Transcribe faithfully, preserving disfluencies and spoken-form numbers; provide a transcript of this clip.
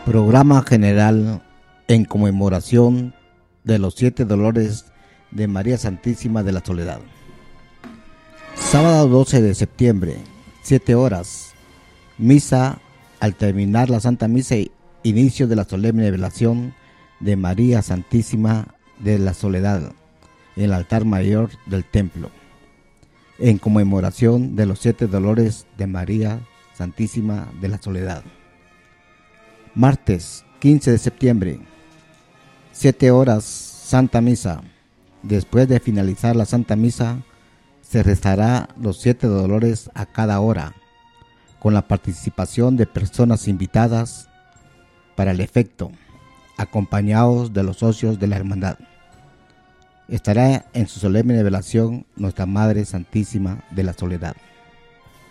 Programa general en conmemoración de los siete dolores de María Santísima de la Soledad. Sábado doce de septiembre, siete horas. Misa. Al terminar la Santa Misa, inicio de la solemne velación de María Santísima de la Soledad en el altar mayor del templo, en conmemoración de los siete dolores de María Santísima de la Soledad. Martes quince de septiembre, siete horas, Santa Misa. Después de finalizar la Santa Misa, se rezará los siete dolores a cada hora, con la participación de personas invitadas para el efecto, acompañados de los socios de la hermandad. Estará en su solemne velación Nuestra Madre Santísima de la Soledad.